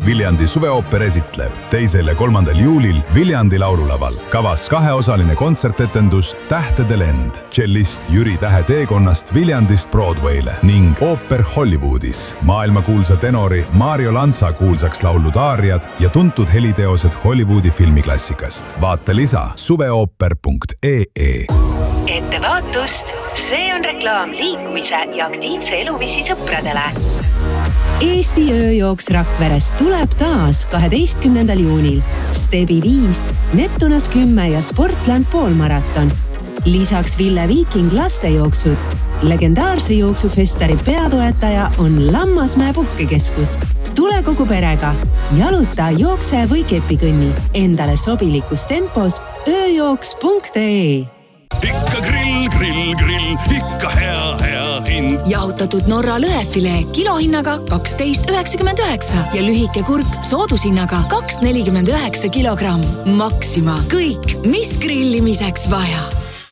Viljandi suveooper esitleb 2. ja 3. juulil Viljandi laululaval. Kavas 2-osaline kontsertetendus Tähtede lend, tšellist Jüri Tähe teekonnast Viljandist Broadway'le ning ooper Hollywoodis. Maailmakuulsa tenori Mario Lanza kuulsaks laulud aariad ja tuntud heliteosed Hollywoodi filmiklassikast. Vaata lisa suveooper.ee. Ettevaatust! See on reklaam liikumise ja aktiivse eluviisi sõpradele. Eesti ööjooks Rakverest tuleb taas 12. juunil. Stebi 5, Neptunas 10 ja Sportland poolmaraton. Lisaks Ville Viiking lastejooksud. Legendaarse jooksufestari peatoetaja on Lammasmäe puhkekeskus. Tule kogu perega. Jaluta, jookse või kepikõnni. Endale sobilikus tempos ööjooks.ee. Ikka grill, ikka hea hind. Jahutatud Norra lõhefilee kilohinnaga 12,99 ja lühike kurk soodushinnaga 2,49 kilogramm. Maxima. Kõik, mis grillimiseks vaja.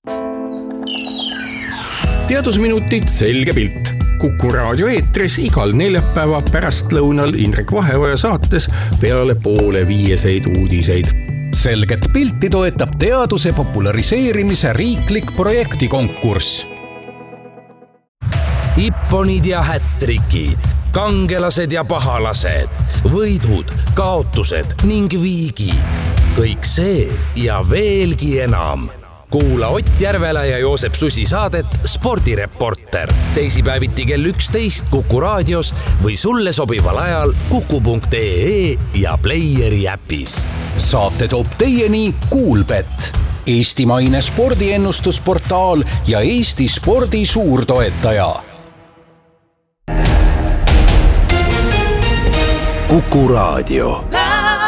Teadusminutid selge pilt. Kuku raadio eetris igal neljapäeva pärastlõunal Indrek Vaheoja saates peale 4:30 uudiseid. Selget pilti toetab teaduse populariseerimise riiklik projektikonkurss. Ipponid ja hättrikid, kangelased ja pahalased, võidud, kaotused ning viigid. Kõik see ja veelgi enam. Kuula Ott Järvela ja Joosep Susi saadet Spordireporter. Teisipäeviti kell 11 Kuku raadios või sulle sobival ajal kuku.ee ja Playeri äpis. Saate toob teieni Kuulbet, eestimaine spordiennustusportaal ja Eesti spordi suurtoetaja. Kuku raadio.